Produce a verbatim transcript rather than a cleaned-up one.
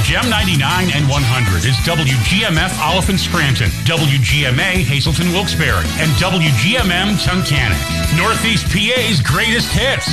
Gem ninety-nine and one hundred is W G M F Oliphant Scranton, W G M A Hazleton Wilkes-Barre, and W G M M Tunkhannock. Northeast P A's greatest hits.